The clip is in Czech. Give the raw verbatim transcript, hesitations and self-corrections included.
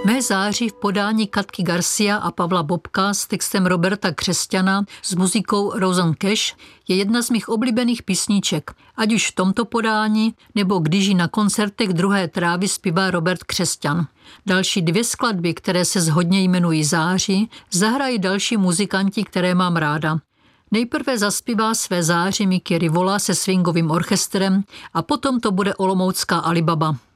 Mé září v podání Katky Garcia a Pavla Bobka s textem Roberta Křesťana s muzikou Rosanne Cash je jedna z mých oblíbených písniček, ať už v tomto podání, nebo když ji na koncertech Druhé trávy zpívá Robert Křesťan. Další dvě skladby, které se shodně jmenují Září, zahrají další muzikanti, které mám ráda. Nejprve zaspívá své září Mickey Rivola se swingovým orchestrem a potom to bude olomoucká Alibaba.